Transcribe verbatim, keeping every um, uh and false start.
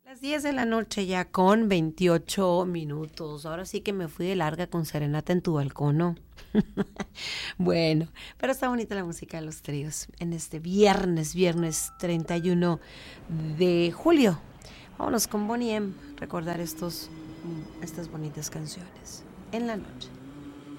Las diez de la noche ya con veintiocho minutos. Ahora sí que me fui de larga con serenata en tu balcón, ¿no? Bueno, pero está bonita la música de los tríos en este viernes, viernes treinta y uno de julio. Vámonos con Bonnie M. Recordar estos, estas bonitas canciones en la noche.